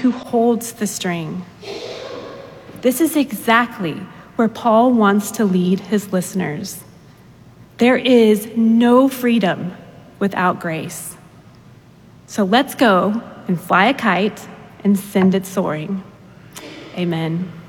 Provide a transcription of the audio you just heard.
who holds the string. This is exactly where Paul wants to lead his listeners. There is no freedom without grace. So let's go and fly a kite and send it soaring. Amen.